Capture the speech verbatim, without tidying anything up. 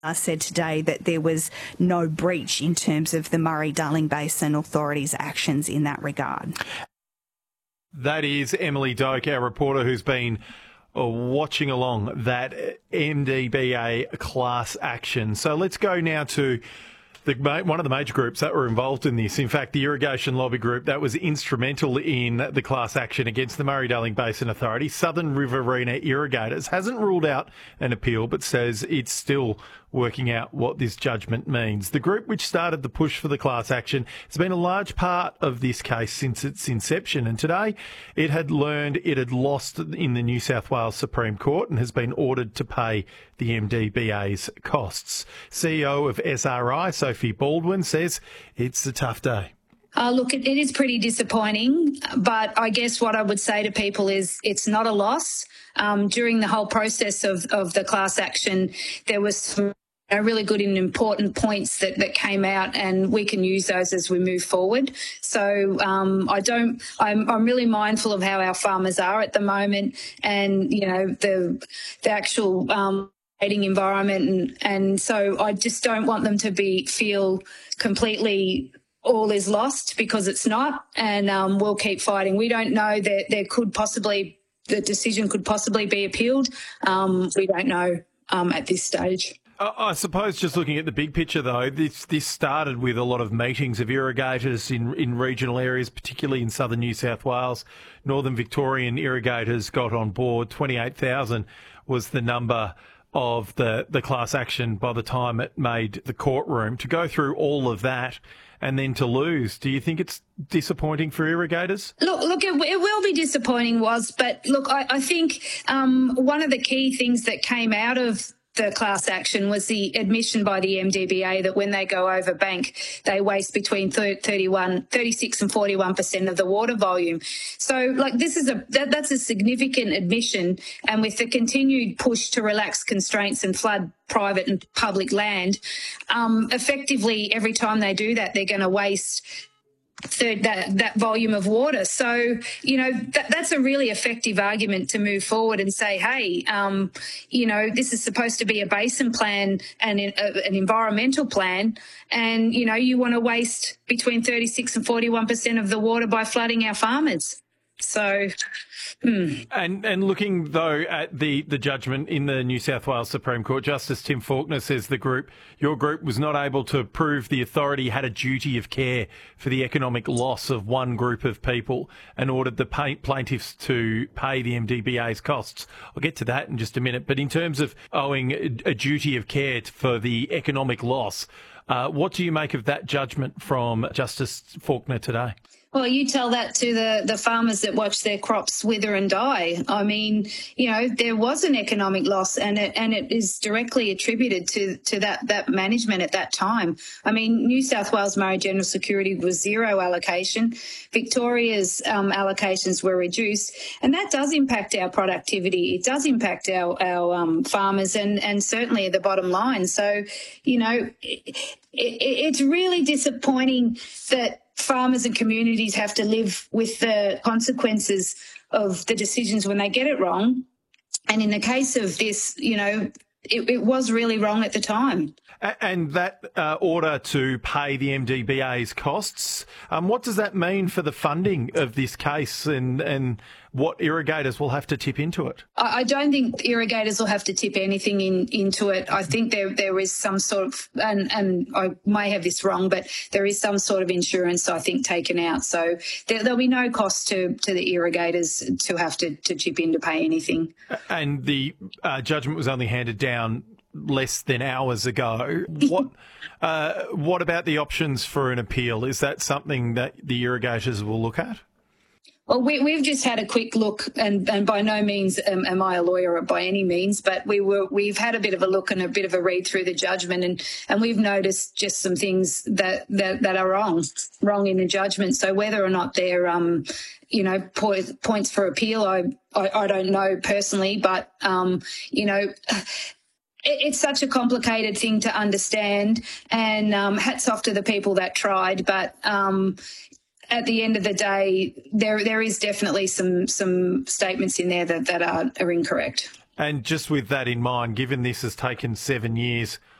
I said today that there was no breach in terms of the Murray-Darling Basin Authority's actions in that regard. That is Emily Doak, our reporter, who's been uh, watching along that M D B A class action. So let's go now to the, one of the major groups that were involved in this. In fact, the Irrigation Lobby Group that was instrumental in the class action against the Murray-Darling Basin Authority, Southern Riverina Irrigators, hasn't ruled out an appeal but says it's still working out what this judgment means. The group which started the push for the class action has been a large part of this case since its inception, and today it had learned it had lost in the New South Wales Supreme Court and has been ordered to pay the M D B A's costs. C E O of S R I, Sophie Baldwin, says it's a tough day. Uh, look, it, it is pretty disappointing, but I guess what I would say to people is it's not a loss. Um, during the whole process of, of the class action, there was some really good and important points that, that came out, and we can use those as we move forward. So um, I don't, I'm, I'm really mindful of how our farmers are at the moment, and, you know, the, the actual um, environment. And, and so I just don't want them to be, feel completely all is lost, because it's not, and um, we'll keep fighting. We don't know that there could possibly, the decision could possibly be appealed. Um, we don't know um, at this stage. I suppose just looking at the big picture, though, this this started with a lot of meetings of irrigators in, in regional areas, particularly in southern New South Wales. Northern Victorian irrigators got on board. twenty-eight thousand was the number of the, the class action by the time it made the courtroom. To go through all of that and then to lose, do you think it's disappointing for irrigators? Look, look, it, it will be disappointing, was, but look, I, I think um, one of the key things that came out of the class action was the admission by the M D B A that when they go over bank, they waste between thirty-one, thirty-six and forty-one percent of the water volume. So, like, this is a that, that's a significant admission, and with the continued push to relax constraints and flood private and public land, um, effectively every time they do that, they're going to waste Third, that, that volume of water. So, you know, that, that's a really effective argument to move forward and say, hey, um, you know, this is supposed to be a basin plan and a, an environmental plan, and, you know, you want to waste between thirty-six and forty-one percent of the water by flooding our farmers. So, hmm. And and looking, though, at the, the judgment in the New South Wales Supreme Court, Justice Tim Faulkner says the group, your group, was not able to prove the authority had a duty of care for the economic loss of one group of people, and ordered the pay, plaintiffs to pay the M D B A's costs. I'll get to that in just a minute. But in terms of owing a, a duty of care for the economic loss, uh, what do you make of that judgment from Justice Faulkner today? Well, you tell that to the, the farmers that watch their crops wither and die. I mean, you know, there was an economic loss, and it and it is directly attributed to, to that, that management at that time. I mean, New South Wales Murray General Security was zero allocation. Victoria's um, allocations were reduced, and that does impact our productivity. It does impact our, our um, farmers and, and certainly the bottom line. So, you know, it, it, it's really disappointing that farmers and communities have to live with the consequences of the decisions when they get it wrong. And in the case of this, you know, it, it was really wrong at the time. And that uh, order to pay the M D B A's costs, um, what does that mean for the funding of this case, and, and what irrigators will have to tip into it? I don't think irrigators will have to tip anything in, into it. I think there there is some sort of, and, and I may have this wrong, but there is some sort of insurance, I think, taken out. So there, there'll be no cost to, to the irrigators to have to, to chip in to pay anything. And the uh, judgment was only handed down less than hours ago. What uh, what about the options for an appeal? Is that something that the irrigators will look at? Well, we, we've just had a quick look, and, and by no means am, am I a lawyer by any means, but we were we've had a bit of a look and a bit of a read through the judgment, and, and we've noticed just some things that, that, that are wrong, wrong in the judgment. So whether or not they're, um, you know, po- points for appeal, I, I, I don't know personally, but, um, you know, it's such a complicated thing to understand, and um, hats off to the people that tried. But um, at the end of the day, there there is definitely some some statements in there that, that are, are incorrect. And just with that in mind, given this has taken seven years